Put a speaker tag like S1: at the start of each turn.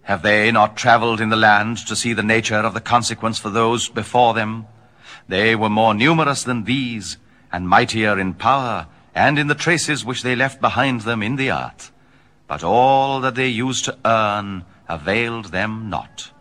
S1: Have they not travelled in the land to see the nature of the consequence for those before them? They were more numerous than these, and mightier in power, and in the traces which they left behind them in the earth. But all that they used to earn availed them not.